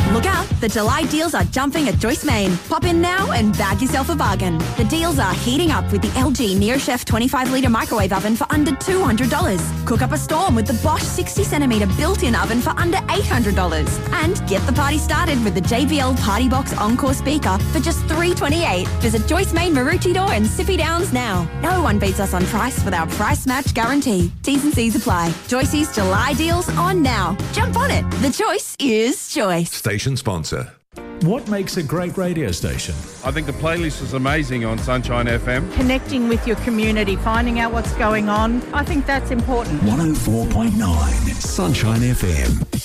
Look out, the July deals are jumping at Joyce Main. Pop in now and bag yourself a bargain. The deals are heating up with the LG NeoChef 25-litre microwave oven for under $200. Cook up a storm with the Bosch 60cm built-in oven for under $800. And get the party started with the JBL Party Box Encore speaker for just $328. Visit Joyce Main, Maroochydore and Sippy Downs now. No one beats us on price with our price match guarantee. T's and C's apply. Joyce's July deals on now. Jump on it. The choice is Joyce. Station sponsor. What makes a great radio station? I think the playlist is amazing on Sunshine FM. Connecting with your community, finding out what's going on. I think that's important. 104.9 Sunshine FM.